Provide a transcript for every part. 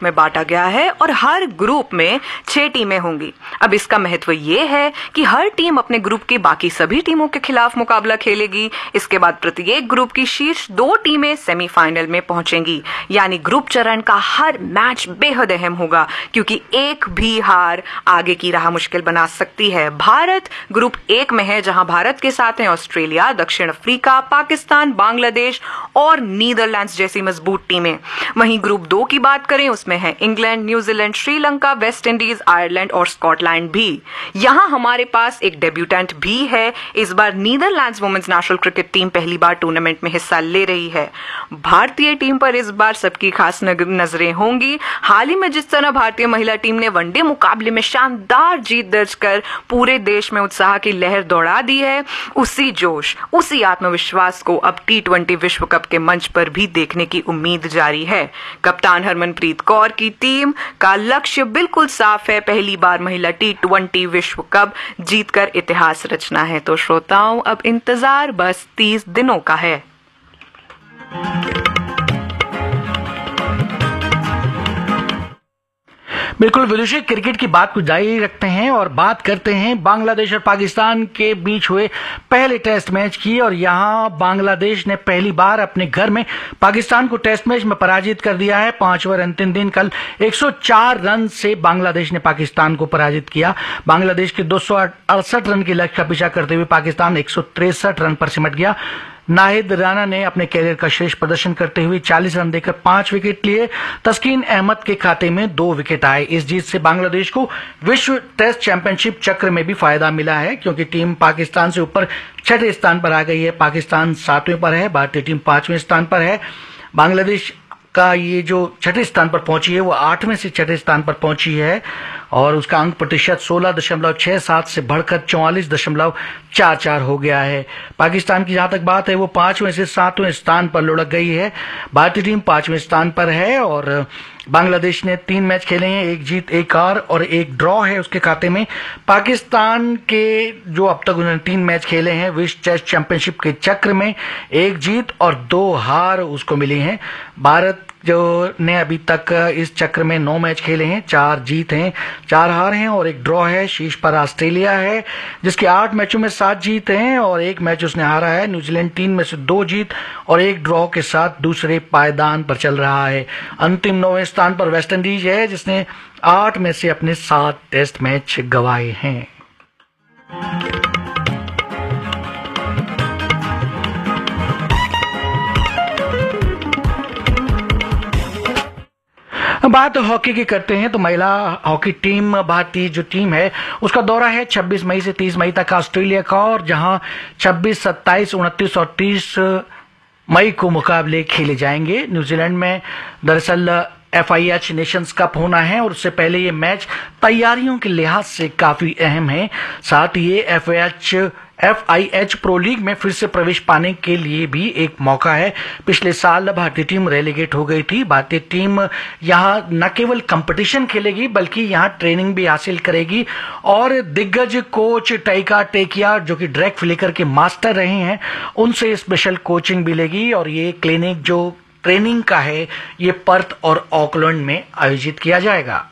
Group में बांटा गया है और हर ग्रुप में 6 टीमें होंगी। अब इसका महत्व ये है कि हर टीम अपने ग्रुप की बाकी सभी टीमों के खिलाफ मुकाबला खेलेगी। इसके बाद प्रत्येक ग्रुप की शीर्ष 2 टीमें सेमीफाइनल में पहुंचेंगी। यानी ग्रुप चरण का हर मैच बेहद अहम होगा, क्योंकि एक भी हार आगे की राह मुश्किल बना सकती है। भारत ग्रुप 1 में है, जहां भारत के साथ हैं ऑस्ट्रेलिया, दक्षिण अफ्रीका, पाकिस्तान, बांग्लादेश और नीदरलैंड्स जैसी मजबूत टीमें। वहीं ग्रुप 2 की बात करें, उसमें है England, New Zealand, Sri Lanka, West Indies, Ireland और स्कॉटलैंड भी। यहां हमारे पास एक डेब्यूटेंट भी है। इस बार Netherlands women's national cricket team पहली बार टूर्नामेंट में हिस्सा ले रही है। भारतीय टीम पर इस बार सबकी खास नजरें होंगी। हाल ही में जिस तरह भारतीय महिला टीम ने वनडे मुकाबले में शानदार जीत दर्ज कर पूरे देश में उत्साह की लहर दौड़ा दी है, उसी जोश, उसी आत्मविश्वास को अब T20 विश्व कप के मंच पर भी देखने की उम्मीद जारी है। कप्तान हरमनप्रीत कौर की टीम का लक्ष्य बिल्कुल साफ है, पहली बार महिला T20 विश्व कप जीतकर इतिहास रचना है। तो श्रोताओं, अब इंतजार बस 30 दिनों का है। बिल्कुल विदुषी, क्रिकेट की बात को जारी रखते हैं और बात करते हैं बांग्लादेश और पाकिस्तान के बीच हुए पहले टेस्ट मैच की। और यहां बांग्लादेश ने पहली बार अपने घर में पाकिस्तान को टेस्ट मैच में पराजित कर दिया है। 5 ओवर अंतिम दिन कल 104 रन से बांग्लादेश ने पाकिस्तान को पराजित किया। बांग्लादेश के 268 रन के लक्ष्य का पीछा करते हुए पाकिस्तान 163 रन पर सिमट गया। नाहिद राणा ने अपने कैरियर का श्रेष्ठ प्रदर्शन करते हुए 40 रन देकर 5 विकेट लिए। तस्कीन अहमद के खाते में 2 विकेट आए। इस जीत से बांग्लादेश को विश्व टेस्ट चैंपियनशिप चक्र में भी फायदा मिला है, क्योंकि टीम पाकिस्तान से ऊपर 6ठे स्थान पर आ गई है। पाकिस्तान 7वें पर है, भारतीय टीम 5वें स्थान पर है। बांग्लादेश का ये जो 6ठे स्थान पर पहुंची है वो 8वें से 6ठे स्थान पर पहुंची है और उसका अंक प्रतिशत 16.67 से बढ़कर 44.44 हो गया है। पाकिस्तान की जहां तक बात है वो 5वें से 7वें स्थान पर लुढ़क गई है। भारतीय टीम 5वें स्थान पर है और बांग्लादेश ने 3 मैच खेले हैं, 1 जीत 1 हार और 1 ड्रॉ है उसके खाते में। पाकिस्तान के जो अब तक उन्होंने 3 मैच खेले हैं विश्व टेस्ट चैंपियनशिप के चक्र में 1 जीत और 2 हार उसको मिली हैं। भारत जो ने अभी तक इस चक्र में 9 मैच खेले हैं, 4 जीत हैं, 4 हार हैं और 1 ड्रॉ है। शीर्ष पर ऑस्ट्रेलिया है जिसके 8 मैचों में 7 जीत हैं और 1 मैच उसने हारा है। न्यूजीलैंड 3 में से 2 जीत और 1 ड्रॉ के साथ दूसरे पायदान पर चल रहा है। अंतिम 9वें स्थान पर वेस्ट इंडीज है जिसने 8 में से अपने 7 टेस्ट मैच गंवाए हैं। बात हॉकी की करते हैं तो महिला हॉकी टीम, भारतीय जो टीम है उसका दौरा है 26 मई से 30 मई तक ऑस्ट्रेलिया का, और जहां 26, 27, 29 और 30 मई को मुकाबले खेले जाएंगे। न्यूजीलैंड में दरअसल FIH नेशंस कप होना है और उससे पहले ये मैच तैयारियों के लिहाज से काफी अहम है। साथ ही ये FIH प्रो लीग में फिर से प्रवेश पाने के लिए भी एक मौका है। पिछले साल भारतीय टीम रेलीगेट हो गई थी। भारतीय टीम यहां न केवल कंपटीशन खेलेगी बल्कि यहां ट्रेनिंग भी हासिल करेगी और दिग्गज कोच टाइका टेकिया जो कि ड्रैग फ्लिकर के मास्टर रहे हैं उनसे स्पेशल कोचिंग भी लेगी। और ये क्लिनिक जो ट्रेनिंग का है ये पर्थ और ऑकलैंड में आयोजित किया जाएगा।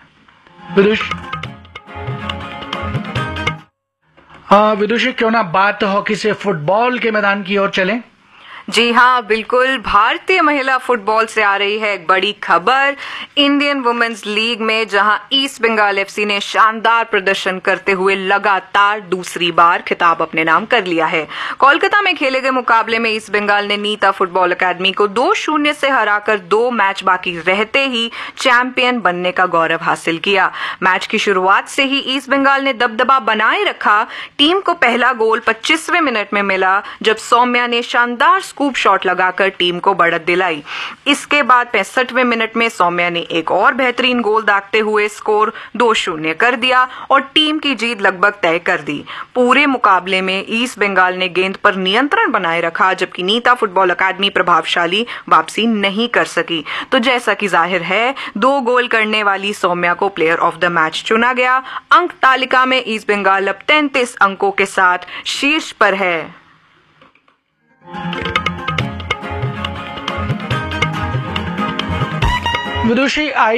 विदुषी, क्यों ना बात हॉकी से फुटबॉल के मैदान की ओर चलें। जी हाँ, बिल्कुल। भारतीय महिला फुटबॉल से आ रही है एक बड़ी खबर। इंडियन वुमेन्स लीग में जहां ईस्ट बंगाल FC ने शानदार प्रदर्शन करते हुए लगातार दूसरी बार खिताब अपने नाम कर लिया है। कोलकाता में खेले गए मुकाबले में ईस्ट बंगाल ने नीता फुटबॉल अकादमी को 2-0 से हराकर 2 मैच बाकी रहते ही चैंपियन बनने का गौरव हासिल किया। मैच की शुरुआत से ही ईस्ट बंगाल ने दबदबा बनाए रखा। टीम को पहला गोल 25वें मिनट में मिला जब सौम्या ने शानदार स्कूप शॉट लगाकर टीम को बढ़त दिलाई। इसके बाद 65वें मिनट में सौम्या ने एक और बेहतरीन गोल दागते हुए स्कोर 2-0 कर दिया और टीम की जीत लगभग तय कर दी। पूरे मुकाबले में ईस्ट बंगाल ने गेंद पर नियंत्रण बनाए रखा जबकि नीता फुटबॉल अकादमी प्रभावशाली वापसी नहीं कर सकी। तो जैसा कि जाहिर है 2 गोल करने वाली सौम्या को प्लेयर ऑफ द मैच चुना गया। अंक तालिका में ईस्ट बंगाल अब 33 अंकों के साथ शीर्ष पर है। विदुषी